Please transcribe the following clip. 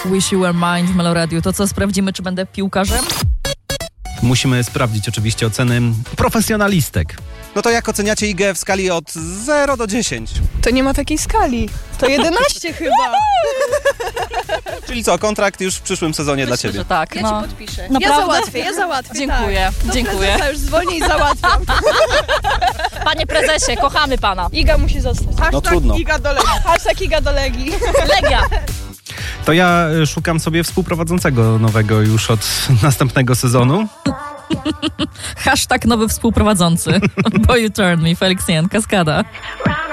Wish You Were Mine w Meloradiu. To co, sprawdzimy, czy będę piłkarzem? Musimy sprawdzić oczywiście oceny profesjonalistek. No to jak oceniacie Igę w skali od 0 do 10? To nie ma takiej skali. To 11 chyba. Czyli co, kontrakt już w przyszłym sezonie dla Myślę, ciebie? że tak. Ja No. ci podpiszę. Naprawdę? Ja załatwię. Dziękuję, Tak. dziękuję. Prezesa już zwolnię i załatwiam. Panie prezesie, kochamy pana. Iga musi zostać. No trudno. Iga do Legii. Hashtag Iga do Legii. Legia. To ja szukam sobie współprowadzącego nowego już od następnego sezonu. Hashtag nowy współprowadzący. Boy You Turn Me, Felix Jan, Kaskada.